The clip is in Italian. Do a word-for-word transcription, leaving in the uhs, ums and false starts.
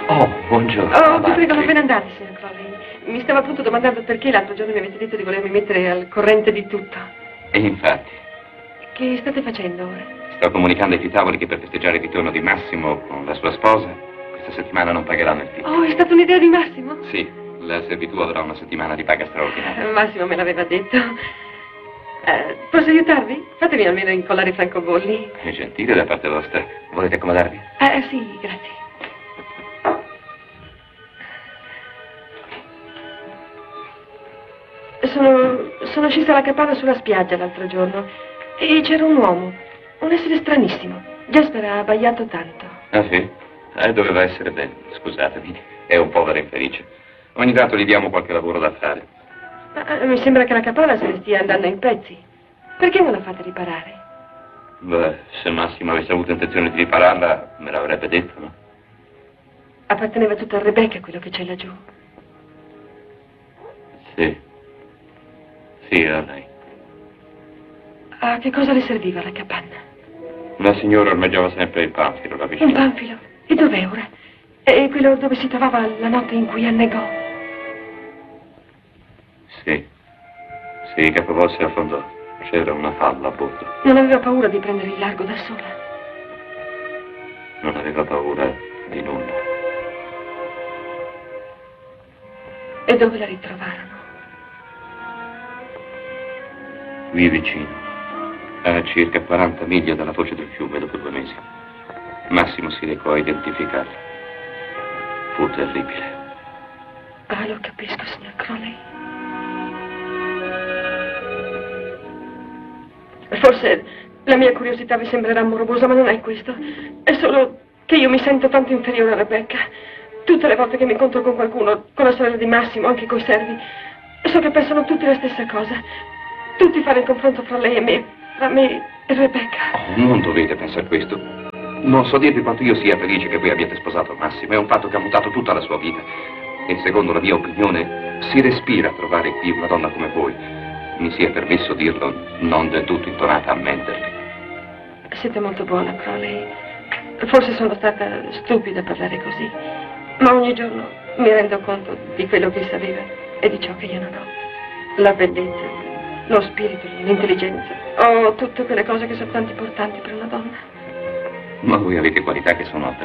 Oh, buongiorno. Oh, ti prego, non ve ne andate, signor Crowley. Mi stavo appunto domandando perché l'altro giorno mi avete detto di volermi mettere al corrente di tutto. E infatti. Che state facendo ora? Sto comunicando ai tavoli che per festeggiare il ritorno di Massimo con la sua sposa, questa settimana non pagheranno il figlio. Oh, è stata un'idea di Massimo? Sì, la servitù avrà una settimana di paga straordinaria. Massimo me l'aveva detto. Eh, posso aiutarvi? Fatemi almeno incollare i francobolli. È gentile da parte vostra. Volete accomodarvi? Eh, sì, grazie. Sono, sono scesa alla capanna sulla spiaggia l'altro giorno e c'era un uomo, un essere stranissimo. Jasper ha abbaiato tanto. Ah, sì? Eh, doveva essere bene. Scusatemi, è un povero infelice. Ogni tanto gli diamo qualche lavoro da fare. Ma, mi sembra che la capanna se ne stia andando in pezzi. Perché non la fate riparare? Beh, se Massimo avesse avuto intenzione di ripararla, me l'avrebbe detto, no? Apparteneva tutto a Rebecca quello che c'è laggiù. Sì. Sì, a lei. A che cosa le serviva la capanna? La signora ormeggiava sempre il panfilo, la vicina. Un panfilo? E dov'è ora? È quello dove si trovava la notte in cui annegò? Sì. Sì, il capovolse affondò. C'era una falla a bordo. Non aveva paura di prendere il largo da sola? Non aveva paura di nulla. E dove la ritrovarono? Qui vicino, a circa quaranta miglia dalla foce del fiume dopo due mesi. Massimo si recò a identificarla. Fu terribile. Ah, lo capisco, signor Crowley. Forse la mia curiosità vi sembrerà morbosa, ma non è questo. È solo che io mi sento tanto inferiore a Rebecca. Tutte le volte che mi incontro con qualcuno, con la sorella di Massimo, anche coi servi, so che pensano tutti la stessa cosa. Tutti fanno il confronto fra lei e me, fra me e Rebecca. Oh, non dovete pensare questo. Non so dirvi quanto io sia felice che voi abbiate sposato Massimo. È un fatto che ha mutato tutta la sua vita. E secondo la mia opinione si respira a trovare qui una donna come voi. Mi sia permesso dirlo, non del tutto intonata a mentervi. Siete molto buona, Crowley. Forse sono stata stupida a parlare così, ma ogni giorno mi rendo conto di quello che sapeva e di ciò che io non ho. La bellezza, lo spirito, l'intelligenza. Ho tutte quelle cose che sono tanto importanti per una donna. Ma voi avete qualità che sono